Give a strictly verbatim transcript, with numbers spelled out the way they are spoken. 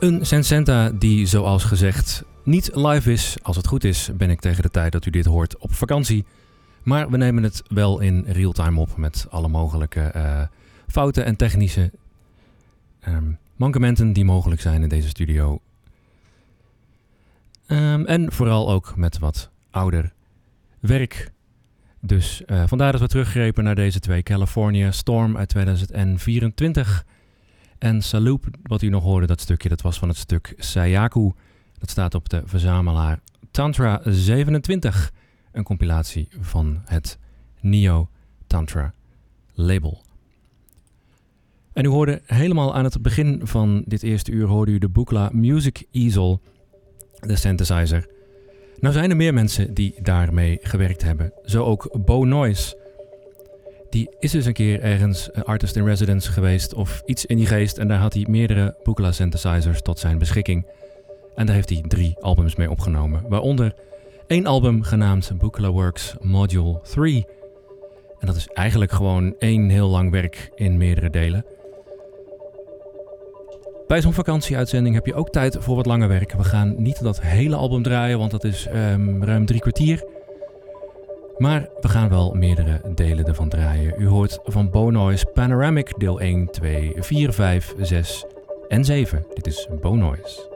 Een Sensenta die, zoals gezegd, niet live is. Als het goed is, ben ik tegen de tijd dat u dit hoort op vakantie. Maar we nemen het wel in real-time op met alle mogelijke uh, fouten en technische um, mankementen die mogelijk zijn in deze studio. Um, en vooral ook met wat ouder werk. Dus uh, vandaar dat we teruggrepen naar deze twee. California Storm uit tweeduizend vierentwintig. En Saloop, wat u nog hoorde, dat stukje, dat was van het stuk Sayaku. Dat staat op de verzamelaar Tantra zevenentwintig. Een compilatie van het Neo Tantra label. En u hoorde helemaal aan het begin van dit eerste uur hoorde u de Buchla Music Easel, de synthesizer. Nou zijn er meer mensen die daarmee gewerkt hebben. Zo ook Bo Noise. Die is dus een keer ergens artist in residence geweest of iets in die geest. En daar had hij meerdere Buchla synthesizers tot zijn beschikking. En daar heeft hij drie albums mee opgenomen. Waaronder één album genaamd Buchla Works Module drie. En dat is eigenlijk gewoon één heel lang werk in meerdere delen. Bij zo'n vakantieuitzending heb je ook tijd voor wat langer werk. We gaan niet dat hele album draaien, want dat is um, ruim drie kwartier. Maar we gaan wel meerdere delen ervan draaien. U hoort van Bo Noise Panoramic deel één, twee, vier, vijf, zes en zeven. Dit is Bo Noise.